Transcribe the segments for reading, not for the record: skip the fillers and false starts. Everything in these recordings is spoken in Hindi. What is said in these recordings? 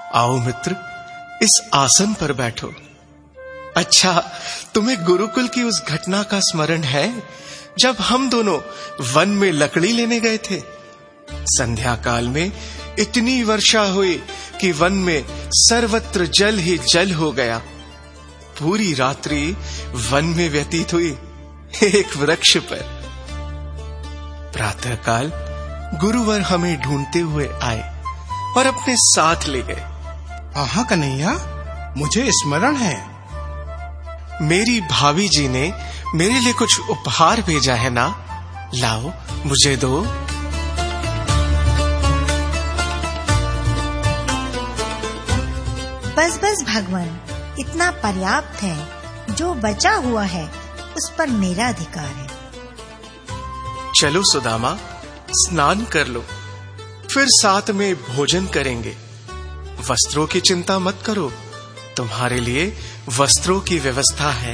आओ मित्र, इस आसन पर बैठो। अच्छा, तुम्हें गुरुकुल की उस घटना का स्मरण है जब हम दोनों वन में लकड़ी लेने गए थे? संध्या काल में इतनी वर्षा हुई कि वन में सर्वत्र जल ही जल हो गया। पूरी रात्रि वन में व्यतीत हुई, एक वृक्ष पर। प्रातःकाल गुरुवर हमें ढूंढते हुए आए और अपने साथ ले गए। हाँ कन्हैया, मुझे स्मरण है। मेरी भाभी जी ने मेरे लिए कुछ उपहार भेजा है ना, लाओ मुझे दो। बस बस भगवान, इतना पर्याप्त है। जो बचा हुआ है उस पर मेरा अधिकार है। चलो सुदामा, स्नान कर लो, फिर साथ में भोजन करेंगे। वस्त्रों की चिंता मत करो, तुम्हारे लिए वस्त्रों की व्यवस्था है।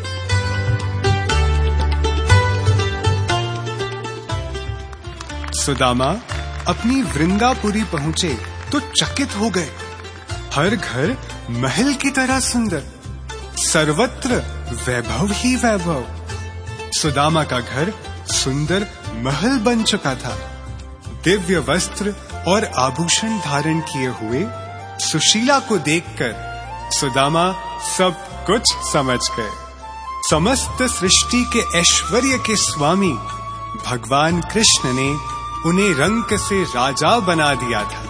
सुदामा अपनी वृंदापुरी पहुंचे तो चकित हो गए। हर घर महल की तरह सुंदर, सर्वत्र वैभव ही वैभव। सुदामा का घर सुंदर महल बन चुका था। दिव्य वस्त्र और आभूषण धारण किए हुए सुशीला को देखकर सुदामा सब कुछ समझ गए। समस्त सृष्टि के ऐश्वर्य के स्वामी भगवान कृष्ण ने उन्हें रंक से राजा बना दिया था।